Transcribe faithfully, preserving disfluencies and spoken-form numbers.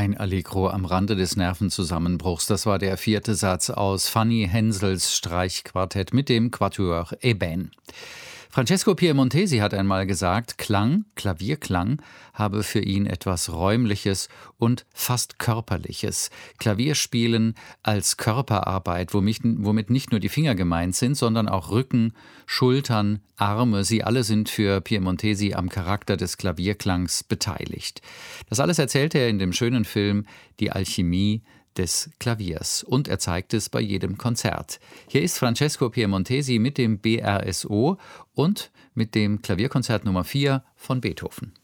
Ein Allegro am Rande des Nervenzusammenbruchs. Das war der vierte Satz aus Fanny Hensels Streichquartett mit dem Quatuor Eben. Francesco Piemontesi hat einmal gesagt, Klang, Klavierklang, habe für ihn etwas Räumliches und fast Körperliches. Klavierspielen als Körperarbeit, womit nicht nur die Finger gemeint sind, sondern auch Rücken, Schultern, Arme. Sie alle sind für Piemontesi am Charakter des Klavierklangs beteiligt. Das alles erzählt er in dem schönen Film Die Alchemie des Klaviers. Und er zeigt es bei jedem Konzert. Hier ist Francesco Piemontesi mit dem B R S O und mit dem Klavierkonzert Nummer vier von Beethoven.